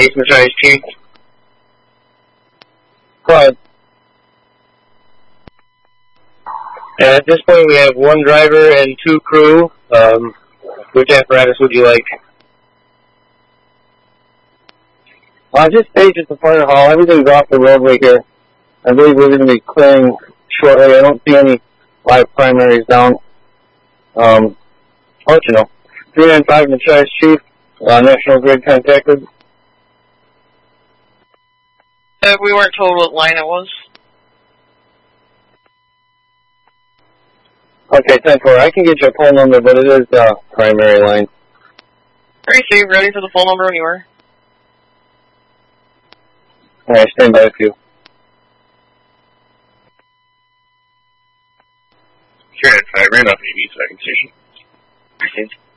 Jason Trice Chief. Go ahead. And at this point, we have one driver and two crew. Which apparatus would you like? Just stage at the fire hall. Everything's off the roadway here. I believe we're going to be clearing shortly. I don't see any live primaries down. I'll let you know. 395 Machias Chief, National Grid contacted. We weren't told what line it was. Okay, 10-4. I can get your phone number, but it is primary line. Tracy, ready for the phone number when you are. Alright, stand by with you. Sure, 5 right off 80 second station.